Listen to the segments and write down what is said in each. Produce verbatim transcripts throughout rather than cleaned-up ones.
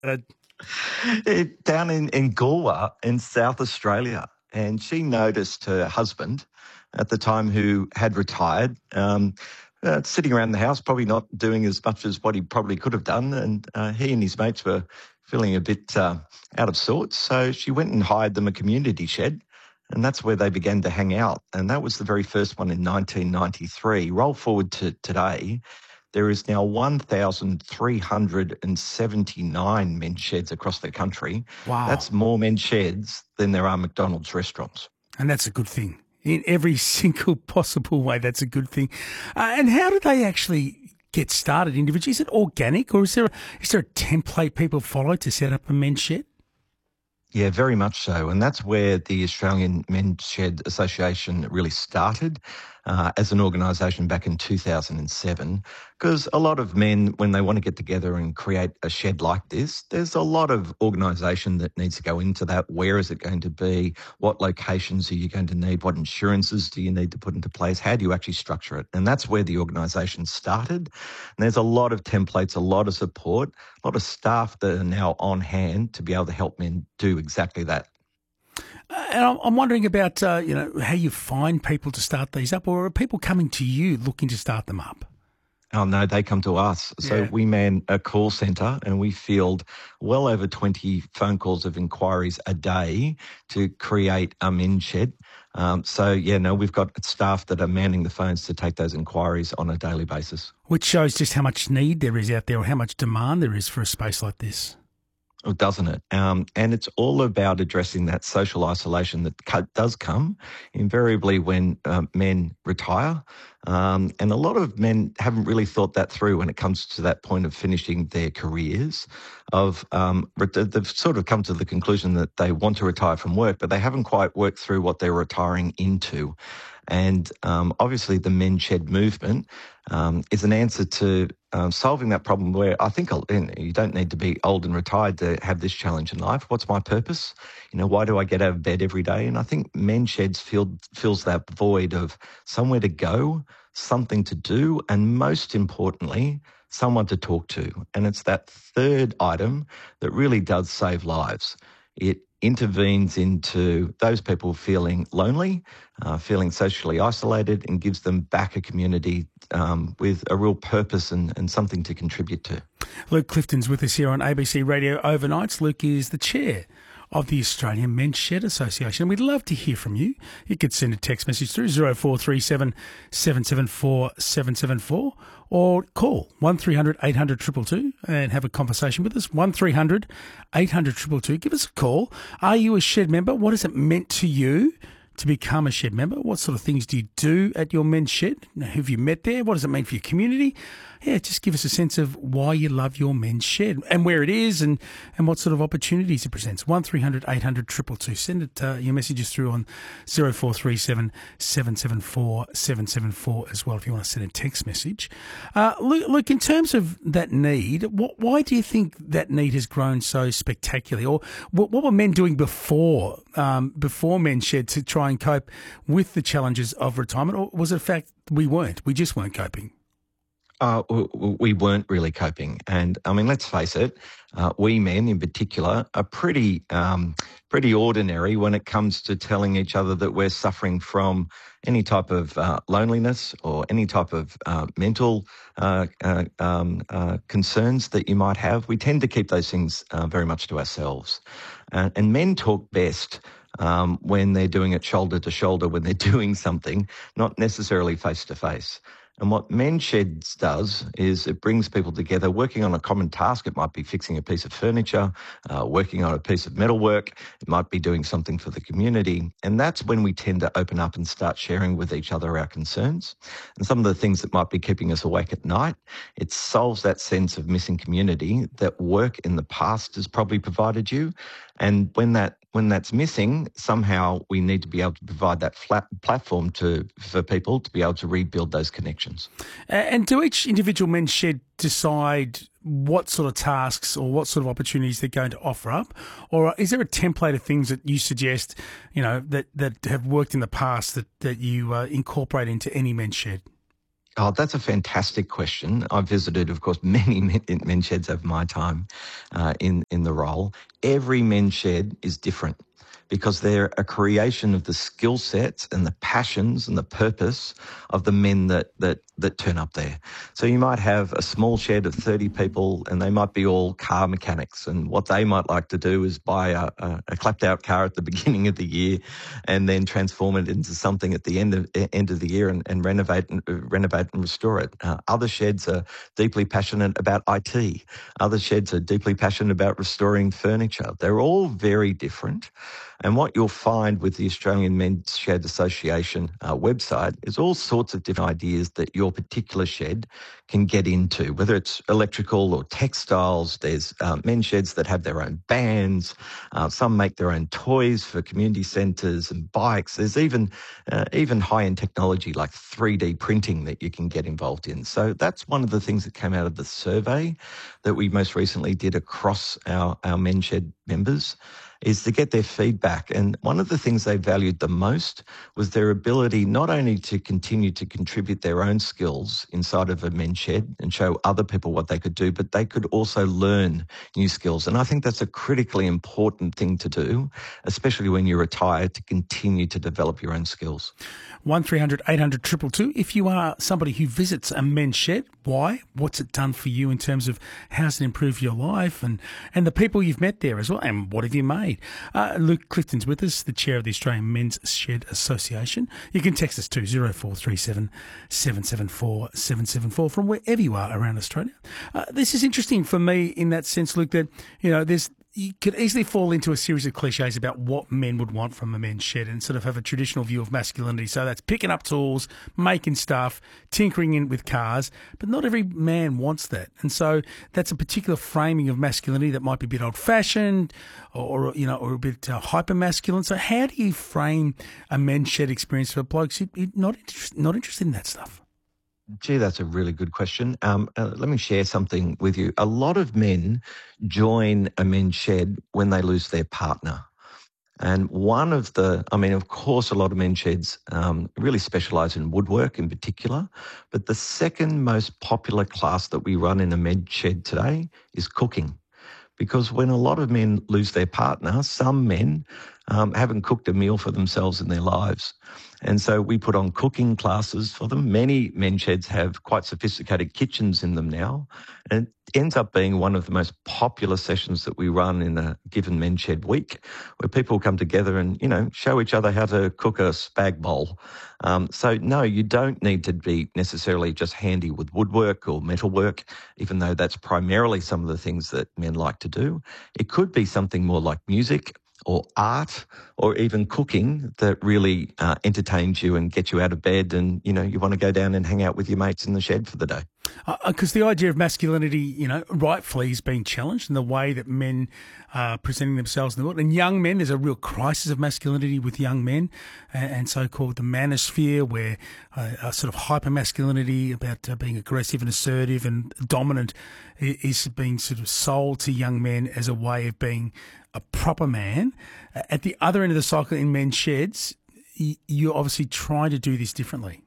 Uh, it, down in, in Galway in South Australia. And she noticed her husband at the time, who had retired, um, uh, sitting around the house, probably not doing as much as what he probably could have done. And uh, he and his mates were feeling a bit uh, out of sorts. So she went and hired them a community shed. And that's where they began to hang out. And that was the very first one in nineteen ninety-three. Roll forward to today, there is now one thousand three hundred seventy-nine men's sheds across the country. Wow. That's more men's sheds than there are McDonald's restaurants. And that's a good thing. In every single possible way, that's a good thing. Uh, and how do they actually get started individually? Is it organic, or is there a, is there a template people follow to set up a men's shed? Yeah, very much so. And that's where the Australian Men's Shed Association really started uh, as an organisation back in two thousand seven. Because a lot of men, when they want to get together and create a shed like this, there's a lot of organisation that needs to go into that. Where is it going to be? What locations are you going to need? What insurances do you need to put into place? How do you actually structure it? And that's where the organisation started. And there's a lot of templates, a lot of support, a lot of staff that are now on hand to be able to help men do exactly that. Uh, and I'm, I'm wondering about, uh, you know, how you find people to start these up, or are people coming to you looking to start them up? Oh, no, they come to us. So Yeah. we man a call centre and we field well over twenty phone calls of inquiries a day to create a men's shed. Um, so, yeah, no, we've got staff that are manning the phones to take those inquiries on a daily basis. Which shows just how much need there is out there, or how much demand there is for a space like this. Oh, doesn't it? Um, and it's all about addressing that social isolation that co- does come invariably when um, men retire. Um, and a lot of men haven't really thought that through when it comes to that point of finishing their careers. Of um, they've sort of come to the conclusion that they want to retire from work, but they haven't quite worked through what they're retiring into. And um, obviously the men's shed movement um, is an answer to um, solving that problem, where I think you don't need to be old and retired to have this challenge in life. What's my purpose? You know, why do I get out of bed every day? And I think men's sheds fill, fills that void of somewhere to go, something to do, and most importantly, someone to talk to. And it's that third item that really does save lives. It intervenes into those people feeling lonely, uh, feeling socially isolated, and gives them back a community um, with a real purpose and, and something to contribute to. Luke Clifton's with us here on A B C Radio Overnights. Luke is the chair of the Australian Men's Shed Association. We'd love to hear from you. You could send a text message through zero four three seven, seven seven four, seven seven four or call one three hundred, eight hundred, two two two and have a conversation with us. one three hundred, eight hundred, two two two. Give us a call. Are you a shed member? What has it meant to you to become a shed member? What sort of things do you do at your men's shed? Who have you met there? What does it mean for your community? Yeah, just give us a sense of why you love your men's shed and where it is, and, and what sort of opportunities it presents. one three hundred, eight hundred, two two two. Send it, uh, your messages through on zero four three seven, seven seven four, seven seven four as well if you want to send a text message. Uh, Luke, Luke, in terms of that need, what, why do you think that need has grown so spectacularly? Or what, what were men doing before um, before Men's Shed to try and cope with the challenges of retirement? Or was it a fact we weren't? We just weren't coping? Uh, we weren't really coping. And I mean, let's face it, uh, we men in particular are pretty, um, pretty ordinary when it comes to telling each other that we're suffering from any type of uh, loneliness or any type of uh, mental uh, uh, um, uh, concerns that you might have. We tend to keep those things uh, very much to ourselves. Uh, and men talk best um, when they're doing it shoulder to shoulder, when they're doing something, not necessarily face to face. And what Men's Sheds does is it brings people together working on a common task. It might be fixing a piece of furniture, uh, working on a piece of metalwork. It might be doing something for the community. And that's when we tend to open up and start sharing with each other our concerns and some of the things that might be keeping us awake at night. It solves that sense of missing community that work in the past has probably provided you. And when that when that's missing, somehow we need to be able to provide that flat platform to for people to be able to rebuild those connections. And do each individual men's shed decide what sort of tasks or what sort of opportunities they're going to offer up? Or is there a template of things that you suggest, you know, that, that have worked in the past that, that you uh, incorporate into any men's shed? Oh, that's a fantastic question. I've visited, of course, many men, men's sheds over my time uh, in, in the role. Every men's shed is different because they're a creation of the skill sets and the passions and the purpose of the men that, that, that turn up there. So you might have a small shed of thirty people and they might be all car mechanics, and what they might like to do is buy a, a, a clapped out car at the beginning of the year and then transform it into something at the end of end of the year and, and renovate and uh, renovate and restore it. Uh, other sheds are deeply passionate about I T. Other sheds are deeply passionate about restoring furniture. They're all very different. And what you'll find with the Australian Men's Shed Association uh, website is all sorts of different ideas that your particular shed can get into, whether it's electrical or textiles. There's uh, men's sheds that have their own bands. Uh, some make their own toys for community centres and bikes. There's even uh, even high-end technology like three D printing that you can get involved in. So that's one of the things that came out of the survey that we most recently did across our, our men's shed members, is to get their feedback. And one of the things they valued the most was their ability not only to continue to contribute their own skills inside of a men's shed and show other people what they could do, but they could also learn new skills. And I think that's a critically important thing to do, especially when you retire, to continue to develop your own skills. one three hundred eight hundred two two two. If you are somebody who visits a men's shed, why? What's it done for you in terms of how's it improved your life and, and the people you've met there as well? And what have you made? Uh, Luke Clifton's with us, the chair of the Australian Men's Shed Association. You can text us to zero four three seven, seven seven four, seven seven four from wherever you are around Australia. Uh, this is interesting for me in that sense, Luke, that, you know, there's you could easily fall into a series of cliches about what men would want from a men's shed and sort of have a traditional view of masculinity. So that's picking up tools, making stuff, tinkering in with cars, but not every man wants that. And so that's a particular framing of masculinity that might be a bit old-fashioned or, or you know, or a bit uh, hyper-masculine. So how do you frame a men's shed experience for blokes who are not, interest, not interested in that stuff? Gee, that's a really good question. Um, uh, let me share something with you. A lot of men join a men's shed when they lose their partner. And one of the, I mean, of course, a lot of men's sheds um, really specialise in woodwork in particular, but the second most popular class that we run in a men's shed today is cooking. Because when a lot of men lose their partner, some men um, haven't cooked a meal for themselves in their lives. And so we put on cooking classes for them. Many men's sheds have quite sophisticated kitchens in them now. And it ends up being one of the most popular sessions that we run in a given men's shed week, where people come together and, you know, show each other how to cook a spag bowl. Um, so, no, you don't need to be necessarily just handy with woodwork or metalwork, even though that's primarily some of the things that men like to do. It could be something more like music or art or even cooking that really uh, entertains you and gets you out of bed and, you know, you want to go down and hang out with your mates in the shed for the day. Because uh, the idea of masculinity, you know, rightfully is being challenged in the way that men are presenting themselves in the world. And young men, there's a real crisis of masculinity with young men and, and so-called the manosphere, where uh, a sort of hyper-masculinity about uh, being aggressive and assertive and dominant is being sort of sold to young men as a way of being a proper man. At the other end of the cycle in men's sheds, you're obviously trying to do this differently.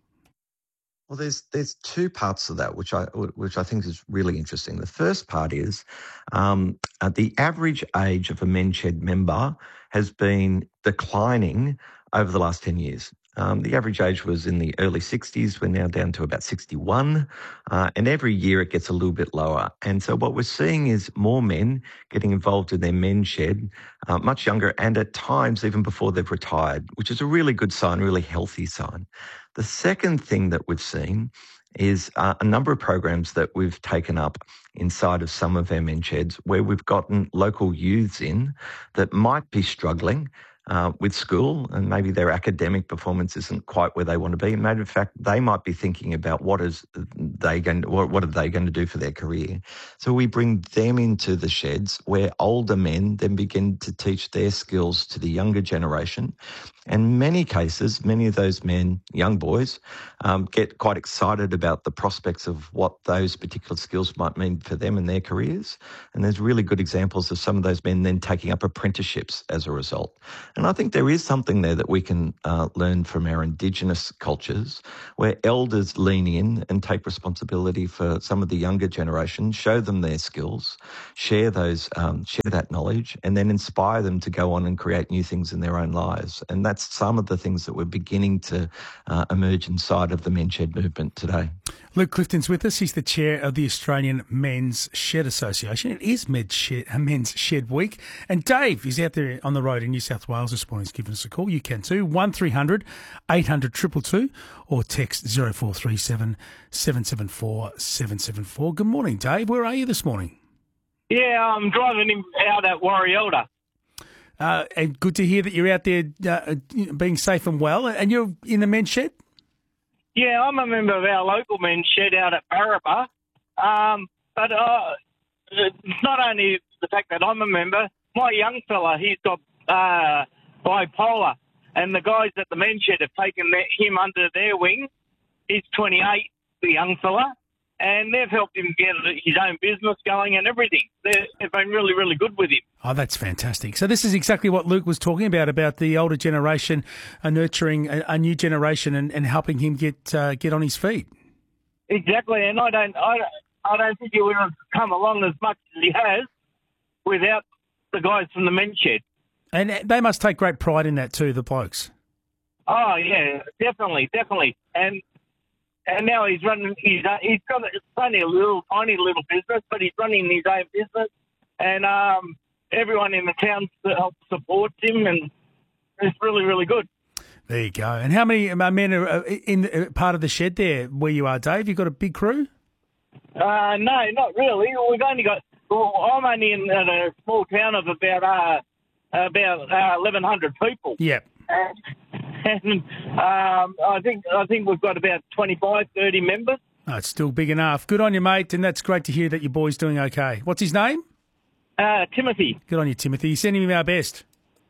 Well, there's there's two parts of that, which I which I think is really interesting. The first part is um, uh, the average age of a men's shed member has been declining over the last ten years. Um, the average age was in the early sixties. We're now down to about sixty-one. Uh, and every year it gets a little bit lower. And so what we're seeing is more men getting involved in their men's shed, uh, much younger, and at times even before they've retired, which is a really good sign, really healthy sign. The second thing that we've seen is uh, a number of programs that we've taken up inside of some of our men's sheds where we've gotten local youths in that might be struggling Uh, with school, and maybe their academic performance isn't quite where they want to be. And matter of fact, they might be thinking about what is they going to, what, what are they going to do for their career. So we bring them into the sheds where older men then begin to teach their skills to the younger generation. And in many cases, many of those men, young boys, um, get quite excited about the prospects of what those particular skills might mean for them and their careers. And there's really good examples of some of those men then taking up apprenticeships as a result. And I think there is something there that we can uh, learn from our Indigenous cultures, where elders lean in and take responsibility for some of the younger generation, show them their skills, share those, um, share that knowledge, and then inspire them to go on and create new things in their own lives. And that's some of the things that we're beginning to uh, emerge inside of the Men's Shed movement today. Luke Clifton's with us. He's the chair of the Australian Men's Shed Association. It is Men's Shed, Men's Shed Week. And Dave is out there on the road in New South Wales this morning. He's given us a call. You can too. one three hundred eight hundred two two two or text zero four three seven seven seven four seven seven four. Good morning, Dave. Where are you this morning? Yeah, I'm driving him out at Warrielda. Uh, and good to hear that you're out there uh, being safe and well. And you're in the Men's Shed? Yeah, I'm a member of our local Men's Shed out at Barraba. Um, but uh, it's not only the fact that I'm a member, my young fella, he's got uh, bipolar, and the guys at the Men's Shed have taken their, him under their wing. He's twenty-eight, the young fella, and they've helped him get his own business going and everything. They're, they've been really, really good with him. Oh, that's fantastic. So this is exactly what Luke was talking about, about the older generation uh, nurturing a, a new generation and, and helping him get uh, get on his feet. Exactly, and I don't, I don't, I don't think he would have come along as much as he has without the guys from the Men's Shed. And they must take great pride in that too, the blokes. Oh yeah, definitely, definitely. And and now he's running. He's uh, he's got it's only a little tiny little business, but he's running his own business, and um, everyone in the town supports him, and it's really, really good. There you go. And how many men are in part of the shed there where you are, Dave? You got a big crew? Uh, no, not really. We've only got. Well, I'm only in a small town of about uh, about uh, eleven hundred people. Yep. And, and um, I think I think we've got about twenty-five, thirty members. Oh, it's still big enough. Good on you, mate, and that's great to hear that your boy's doing okay. What's his name? Uh, Timothy. Good on you, Timothy. Sending him our best.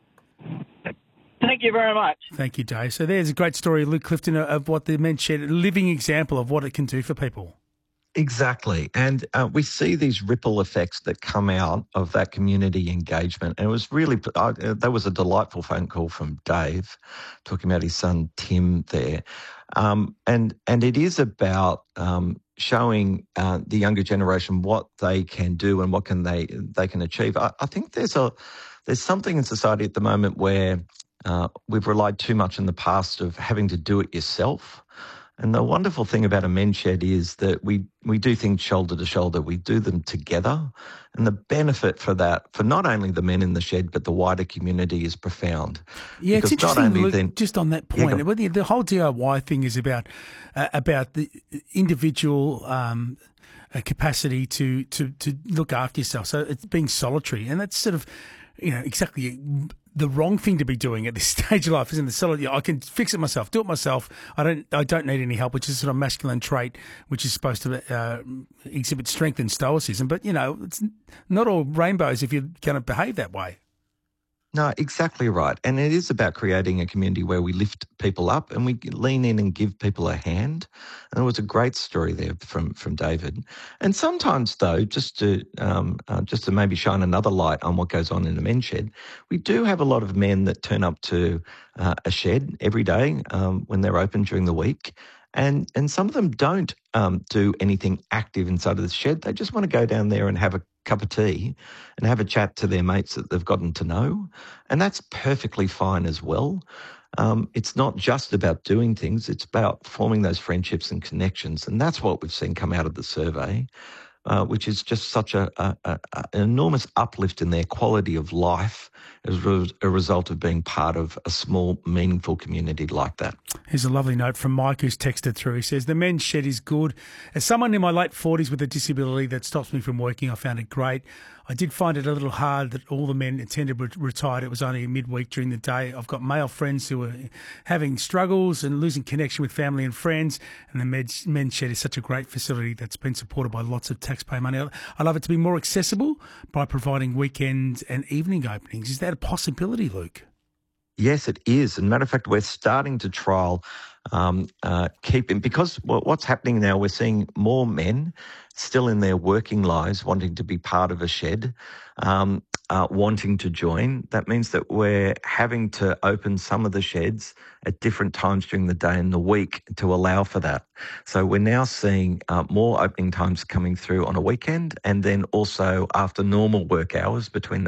Thank you very much. Thank you, Dave. So there's a great story, Luke Clifton, of what the Men's Shed, a living example of what it can do for people. Exactly. And uh, we see these ripple effects that come out of that community engagement. And it was really, uh, that was a delightful phone call from Dave talking about his son, Tim, there. Um, and and it is about um, showing uh, the younger generation what they can do and what can they they can achieve. I, I think there's a there's something in society at the moment where uh, we've relied too much in the past of having to do it yourself. And the wonderful thing about a Men's Shed is that we, we do things shoulder to shoulder. We do them together. And the benefit for that, for not only the men in the shed, but the wider community is profound. Yeah, because it's interesting, Luke, then, just on that point. Yeah, the, the whole D I Y thing is about uh, about the individual um, uh, capacity to, to, to look after yourself. So it's being solitary. And that's sort of, you know, exactly the wrong thing to be doing at this stage of life, isn't it? Solid, I can fix it myself, do it myself. I don't. I don't need any help, which is sort of a masculine trait, which is supposed to uh, exhibit strength and stoicism. But you know, it's not all rainbows if you're going to behave that way. No, exactly right. And it is about creating a community where we lift people up and we lean in and give people a hand. And there was a great story there from, from David. And sometimes, though, just to um, uh, just to maybe shine another light on what goes on in a men's shed, we do have a lot of men that turn up to uh, a shed every day um, when they're open during the week. And and some of them don't um, do anything active inside of the shed. They just want to go down there and have a cup of tea and have a chat to their mates that they've gotten to know. And that's perfectly fine as well. Um, it's not just about doing things. It's about forming those friendships and connections. And that's what we've seen come out of the survey, uh, which is just such a, a, a, an enormous uplift in their quality of life as a result of being part of a small, meaningful community like that. Here's a lovely note from Mike who's texted through. He says, the Men's Shed is good. As someone in my late forties with a disability that stops me from working, I found it great. I did find it a little hard that all the men attended were retired. It was only midweek during the day. I've got male friends who are having struggles and losing connection with family and friends, and the Men's Shed is such a great facility that's been supported by lots of taxpayer money. I love it to be more accessible by providing weekend and evening openings. Is that a possibility, Luke? Yes, it is. And matter of fact, we're starting to trial um, uh, keeping, because what's happening now, we're seeing more men still in their working lives wanting to be part of a shed. Um, uh, wanting to join, that means that we're having to open some of the sheds at different times during the day and the week to allow for that. So we're now seeing uh, more opening times coming through on a weekend, and then also after normal work hours between